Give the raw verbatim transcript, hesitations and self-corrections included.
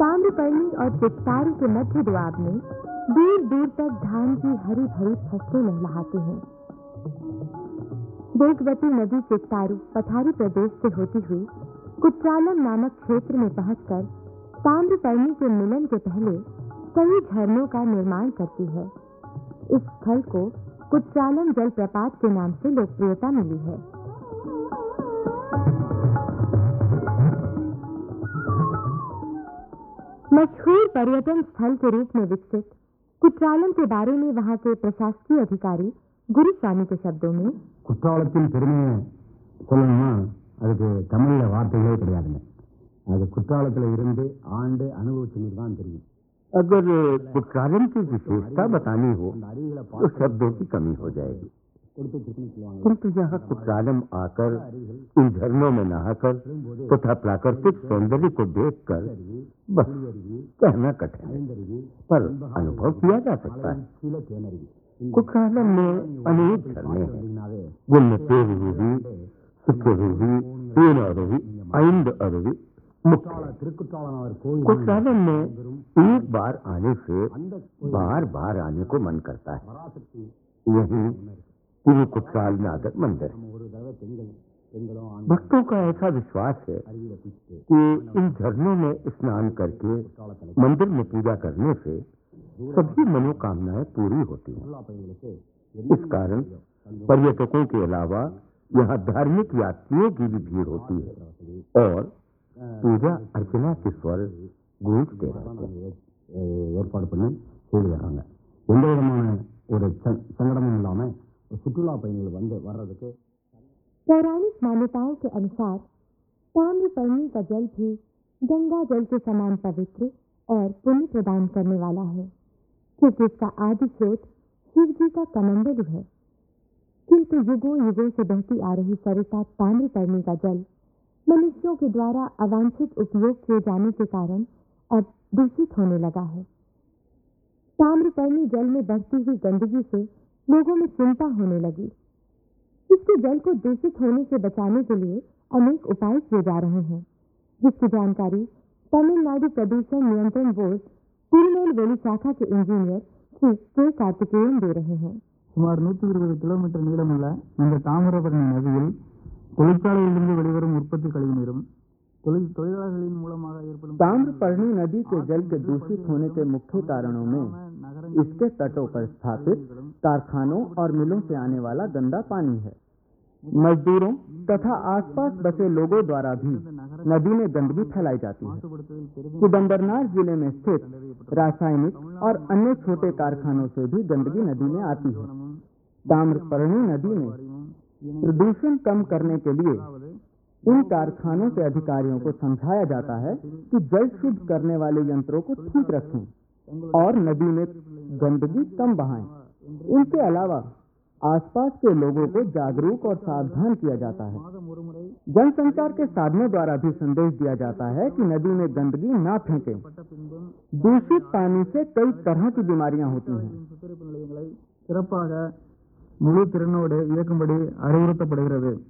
ताम्रपर्णी और चित्तारू के मध्य दोआब में दूर दूर तक धान की हरी भरी फसलें लहलहाती हैं। वेगवती नदी चित्तारू पठारी प्रदेश से होती हुई कुट्रालम नामक क्षेत्र में पहुंचकर ताम्रपर्णी के मिलन के पहले कई झरनों का निर्माण करती है। इस स्थल को कुट्रालम जलप्रपात के नाम से लोकप्रियता मिली है। मशहूर पर्यटन स्थल के रूप में विकसित कुट्रालम के बारे में वहां के प्रशासकीय अधिकारी गुरुस्वामी के शब्दों में, குற்றாலத்தின் பெருமையை சொல்லணும்னா அதுக்கு தமிழ்ல வார்த்தைகளே கிடையாதுங்க. அது குற்றாலத்தில் இருந்து ஆண்டு அனுபவிச்சவங்களுக்கு தான் தெரியும். अगर कुट्रालम की विशेषता बतानी हो तो शब्दों की कमी हो जाएगी, किंतु यहाँ कुट्रालम आकर इन झरनों में नहाकर तथा प्राकृतिक सौंदर्य को देखकर बस कहना कठिन है, पर अनुभव किया जा सकता है। कुट्रालम में अनेक झरने हैं जिनमें पेरूवी, सुखेरूवी, तीन अरुवी, ऐंद अरुवी मुख्य है। कुट्रालम में एक बार आने से बार बार आने को मन करता है। यही श्री कुट्राल नागर मंदिर। भक्तों का ऐसा विश्वास है कि इन झरनों में स्नान करके मंदिर में पूजा करने से सभी मनोकामनाएं पूरी होती हैं। इस कारण पर्यटकों के अलावा यहाँ धार्मिक यात्रियों की भी भीड़ होती है और पूजा अर्चना के स्वर गूंजते रहते हैं। ஏற்பாடு பண்ணி செய்கிறாங்க. எந்த விதமான ஒரு சங்கடமும் இல்லாமல் சுற்றுலா பயணிகள் வந்து வர்றதுக்கு पौराणिक मान्यताओं के अनुसार ताम्रपर्णी का जल भी गंगा जल के समान पवित्र और पुण्य प्रदान करने वाला है, क्योंकि इसका आदि स्रोत शिव जी का कमंडलू है। किंतु युगों युगों से बहती आ रही सरिता ताम्रपर्णी का जल मनुष्यों के द्वारा अवांछित उपयोग किए जाने के कारण अब दूषित होने लगा है। ताम्रपर्णी जल में बढ़ती हुई गंदगी से लोगों में चिंता होने लगी। इसके जल को दूषित होने से बचाने के लिए अनेक उपाय किए जा रहे हैं, जिसकी जानकारी तमिलनाडु प्रदूषण नियंत्रण बोर्ड तिरुनेलवेली शाखा के इंजीनियर श्री के कार्तिकेयन दे रहे हैं। சுமார் நூற்றி இருபது கிலோமீட்டர் நீளமுள்ள இந்த தாமிரபரணி நதியில் தொழிற்சாலையிலிருந்து வெளிவரும் உற்பத்தி கழிவுநீரும் தொழிலாளர்களின் மூலமாக ஏற்படும் ताम्रपर्णी नदी के जल के दूषित होने के मुख्य कारणों में इसके तटों पर स्थापित कारखानों और मिलों से आने वाला गंदा पानी है। मजदूरों तथा आसपास बसे लोगों द्वारा भी नदी में गंदगी फैलाई जाती है। कुडम्बरनार जिले में स्थित रासायनिक और अन्य छोटे कारखानों से भी गंदगी नदी में आती है। ताम्रपर्णी नदी में प्रदूषण कम करने के लिए इन कारखानों के अधिकारियों को समझाया जाता है कि जल शुद्ध करने वाले यंत्रों को ठीक रखें और नदी में गंदगी कम बहाएं। इनके अलावा आसपास के लोगों को जागरूक और सावधान किया जाता है। जनसंचार के साधनों द्वारा भी संदेश दिया जाता है कि नदी में गंदगी ना फेंकें। दूषित पानी से कई तरह की बीमारियां होती हैं। சிறப்பாக முழு திறனோடு இயக்கும்படி அறிவுறுத்தப்படுகிறது.